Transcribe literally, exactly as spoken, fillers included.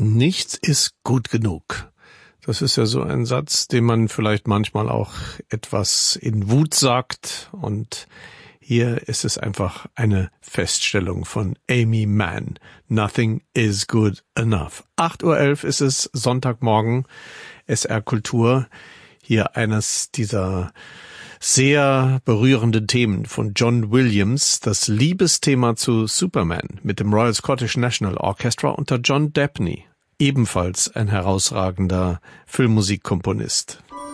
Nichts ist gut genug. Das ist ja so ein Satz, den man vielleicht manchmal auch etwas in Wut sagt. Und hier ist es einfach eine Feststellung von Aimee Mann. Nothing is good enough. acht Uhr elf ist es, Sonntagmorgen, S R Kultur. Hier eines dieser sehr berührenden Themen von John Williams, das Liebesthema zu Superman mit dem Royal Scottish National Orchestra unter John Debney, ebenfalls ein herausragender Filmmusikkomponist.